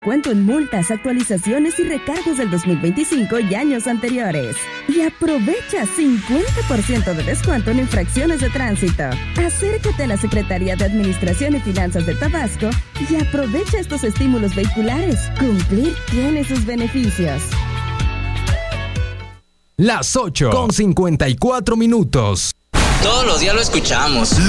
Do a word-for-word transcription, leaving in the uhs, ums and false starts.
Cuento en multas, actualizaciones y recargos del dos mil veinticinco y años anteriores. Y aprovecha cincuenta por ciento de descuento en infracciones de tránsito. Acércate a la Secretaría de Administración y Finanzas de Tabasco y aprovecha estos estímulos vehiculares. Cumplir tiene sus beneficios. Las ocho con cincuenta y cuatro minutos. Todos los días lo escuchamos.